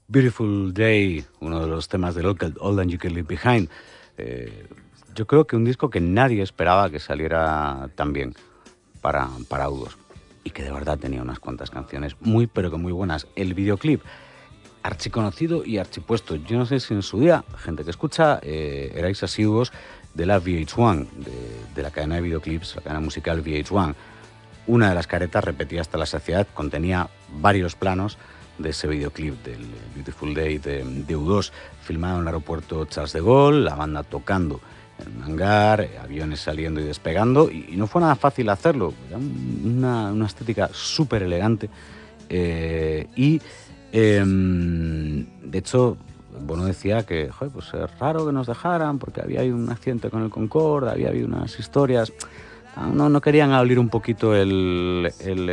Beautiful Day, uno de los temas del All That You Can Leave Behind. Yo creo que un disco que nadie esperaba que saliera tan bien para U2 y que de verdad tenía unas cuantas canciones muy pero que muy buenas. El videoclip, archiconocido y archipuesto. Yo no sé si en su día, gente que escucha, erais asiduos de la VH1, de la cadena de videoclips, la cadena musical VH1. Una de las caretas, repetida hasta la saciedad, contenía varios planos de ese videoclip del Beautiful Day de U2, filmado en el aeropuerto Charles de Gaulle, la banda tocando en un hangar, aviones saliendo y despegando, y no fue nada fácil hacerlo. Era una estética súper elegante, de hecho, Bono decía que pues es raro que nos dejaran porque había habido un accidente con el Concorde, había habido unas historias. No querían abrir un poquito el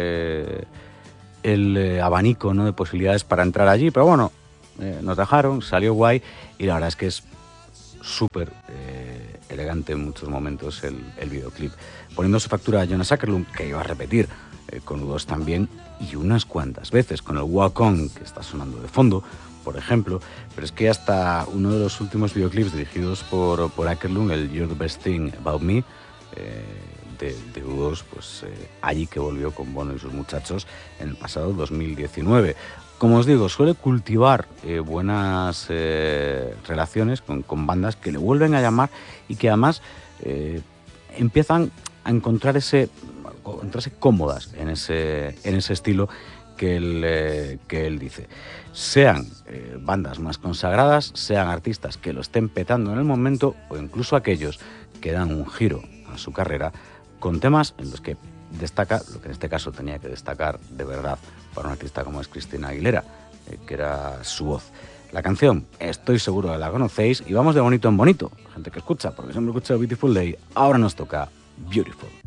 abanico, ¿no?, de posibilidades para entrar allí, pero bueno, nos dejaron, salió guay y la verdad es que es súper elegante en muchos momentos el videoclip, poniendo su factura a Jonas Åkerlund, que iba a repetir con U2 también y unas cuantas veces con el Walk On que está sonando de fondo, por ejemplo. Pero es que hasta uno de los últimos videoclips dirigidos por Åkerlund, el You're the Best Thing About Me, de U2, pues allí que volvió con Bono y sus muchachos en el pasado 2019. Como os digo, suele cultivar buenas relaciones con bandas que le vuelven a llamar y que además empiezan a encontrarse cómodas en ese estilo que él dice. Sean bandas más consagradas, sean artistas que lo estén petando en el momento, o incluso aquellos que dan un giro a su carrera con temas en los que destaca lo que en este caso tenía que destacar de verdad para un artista como es Christina Aguilera, que era su voz. La canción, estoy seguro que la conocéis, y vamos de bonito en bonito, gente que escucha, porque siempre escucha Beautiful Day. Ahora nos toca Beautiful.